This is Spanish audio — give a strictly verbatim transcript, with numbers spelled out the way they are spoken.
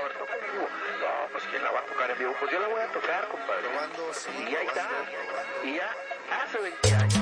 mejor toca en vivo. No, pues ¿quién la va a tocar en vivo? Pues yo la voy a tocar, compadre. Probando, sí, y ahí está. probando, probando. Y ya hace veinte años